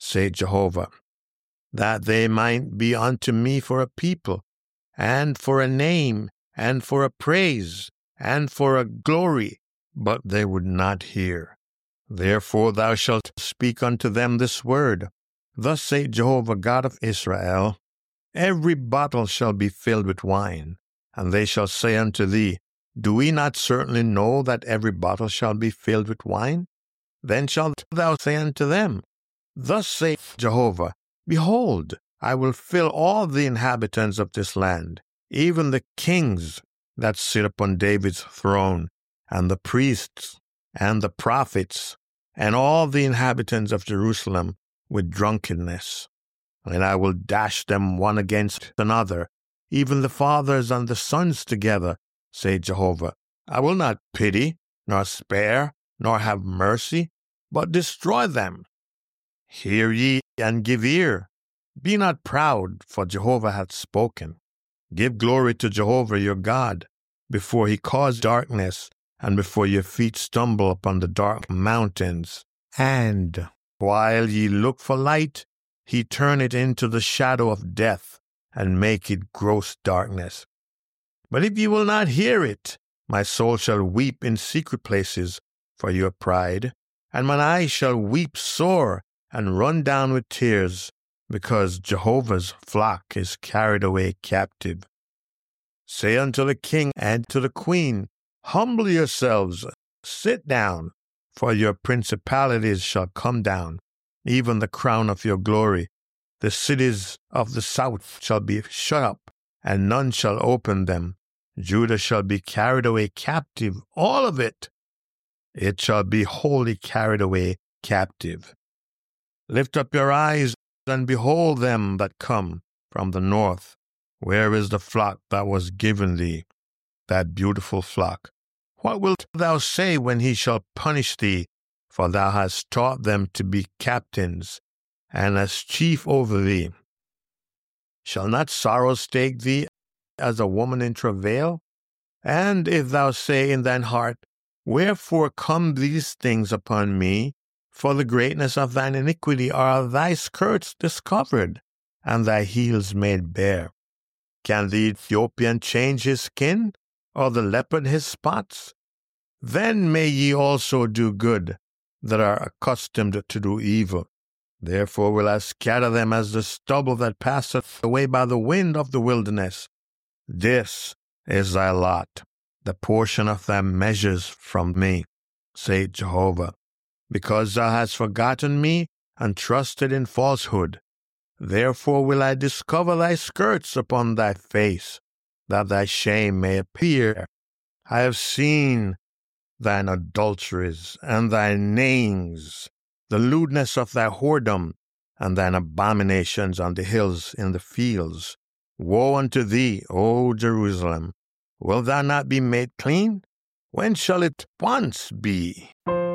saith Jehovah, that they might be unto me for a people, and for a name, and for a praise, and for a glory, but they would not hear. Therefore thou shalt speak unto them this word. Thus saith Jehovah God of Israel, every bottle shall be filled with wine, and they shall say unto thee, do we not certainly know that every bottle shall be filled with wine? Then shalt thou say unto them, thus saith Jehovah, behold, I will fill all the inhabitants of this land, even the kings that sit upon David's throne, and the priests, and the prophets, and all the inhabitants of Jerusalem with drunkenness. And I will dash them one against another, even the fathers and the sons together, saith Jehovah. I will not pity, nor spare, nor have mercy, but destroy them. Hear ye and give ear. Be not proud, for Jehovah hath spoken. Give glory to Jehovah your God, before he cause darkness, and before your feet stumble upon the dark mountains. And while ye look for light, he turn it into the shadow of death, and make it gross darkness. But if ye will not hear it, my soul shall weep in secret places for your pride, and mine eyes shall weep sore and run down with tears, because Jehovah's flock is carried away captive. Say unto the king and to the queen, humble yourselves, sit down, for your principalities shall come down, even the crown of your glory. The cities of the south shall be shut up, and none shall open them. Judah shall be carried away captive, all of it. It shall be wholly carried away captive. Lift up your eyes and behold them that come from the north. Where is the flock that was given thee, that beautiful flock? What wilt thou say when he shall punish thee? For thou hast taught them to be captains, and as chief over thee. Shall not sorrow take thee as a woman in travail? And if thou say in thine heart, wherefore come these things upon me? For the greatness of thine iniquity are thy skirts discovered, and thy heels made bare. Can the Ethiopian change his skin, or the leopard his spots? Then may ye also do good, that are accustomed to do evil. Therefore will I scatter them as the stubble that passeth away by the wind of the wilderness. This is thy lot, the portion of thy measures from me, saith Jehovah. Because thou hast forgotten me, and trusted in falsehood, therefore will I discover thy skirts upon thy face, that thy shame may appear. I have seen thine adulteries, and thy neighings, the lewdness of thy whoredom, and thine abominations on the hills in the fields. Woe unto thee, O Jerusalem! Wilt thou not be made clean? When shall it once be?